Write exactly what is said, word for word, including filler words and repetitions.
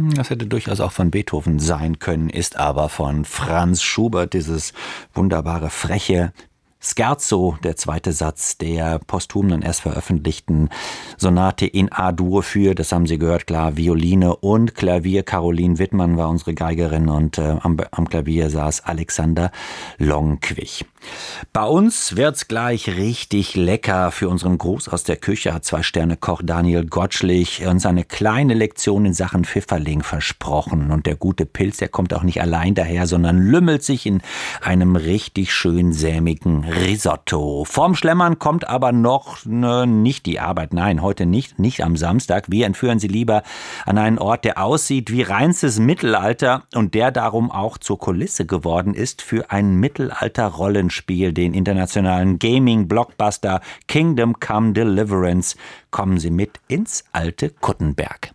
Das hätte durchaus auch von Beethoven sein können, ist aber von Franz Schubert, dieses wunderbare, freche Scherzo, der zweite Satz der posthum dann erst veröffentlichten Sonate in A-Dur für, das haben Sie gehört, klar, Violine und Klavier. Caroline Wittmann war unsere Geigerin und äh, am, am Klavier saß Alexander Longquich. Bei uns wird's gleich richtig lecker. Für unseren Gruß aus der Küche hat Zwei-Sterne-Koch Daniel Gottschlich uns eine kleine Lektion in Sachen Pfifferling versprochen. Und der gute Pilz, der kommt auch nicht allein daher, sondern lümmelt sich in einem richtig schön sämigen Risotto. Vorm Schlemmern kommt aber noch ne, nicht die Arbeit. Nein, heute nicht, nicht am Samstag. Wir entführen Sie lieber an einen Ort, der aussieht wie reinstes Mittelalter und der darum auch zur Kulisse geworden ist für ein Mittelalter-Rollenspiel, den internationalen Gaming-Blockbuster Kingdom Come Deliverance. Kommen Sie mit ins alte Kuttenberg.